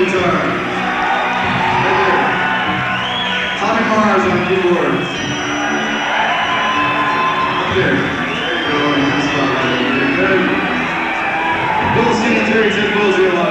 guitar. Right there. Tommy Mars on keyboards. Up there. There you go. Good. Little skinny Terry Ted Wills here.